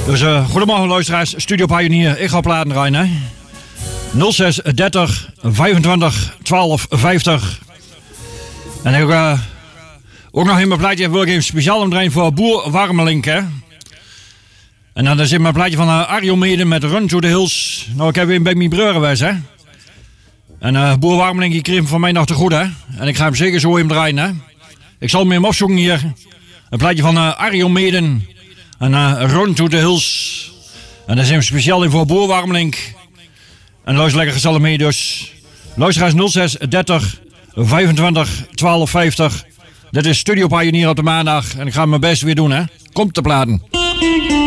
Dus goedemorgen luisteraars, Studio Pioneer. Ik ga platen rijden, hè. 06 30 25 12 50. En ik ook nog in mijn plaatje wil ik even speciaal omdraaien voor Boer Warmelink, hè. En dan zit mijn plaatje van Arjo Meden met Run to the Hills. Nou, ik heb weer bij mijn broer geweest, hè. En Boer Warmelink, die kreeg hem van mij nog te goed, hè. En ik ga hem zeker zo even draaien, hè. Ik zal hem even opzoeken hier. Een plaatje van Arjo Meden. En Run to the Hills. En dat is hem speciaal in voor Boer Warmelink. En luister lekker gezellig mee dus. Luisteraars 06 30 25 12 50. Dit is Studio Pioneer op de maandag. En ik ga mijn best weer doen, hè. Komt te platen.